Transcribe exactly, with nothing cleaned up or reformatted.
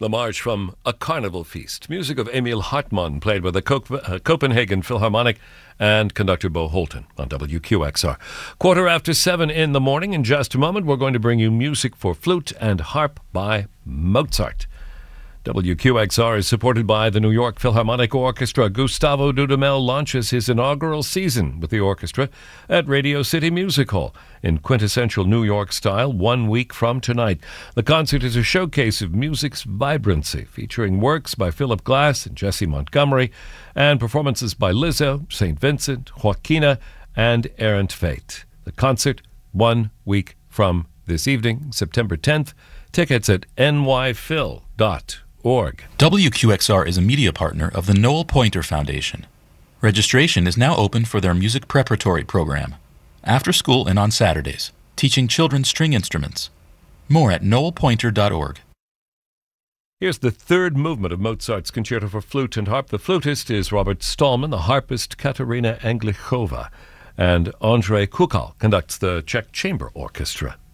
The march from A Carnival Feast. Music of Emil Hartmann, played by the Cop- uh, Copenhagen Philharmonic and conductor Bo Holton on W Q X R. Quarter after seven in the morning. In just a moment, we're going to bring you music for flute and harp by Mozart. W Q X R is supported by the New York Philharmonic Orchestra. Gustavo Dudamel launches his inaugural season with the orchestra at Radio City Music Hall in quintessential New York style one week from tonight. The concert is a showcase of music's vibrancy, featuring works by Philip Glass and Jesse Montgomery and performances by Lizzo, Saint Vincent, Joaquina, and Errant Fate. The concert one week from this evening, September tenth. Tickets at n y phil dot org. W Q X R is a media partner of the Noel Pointer Foundation. Registration is now open for their music preparatory program, after school and on Saturdays, teaching children string instruments. More at noel pointer dot org. Here's the third movement of Mozart's Concerto for Flute and Harp. The flutist is Robert Stallman, the harpist Katerina Anglichova, and Andrei Kukal conducts the Czech Chamber Orchestra.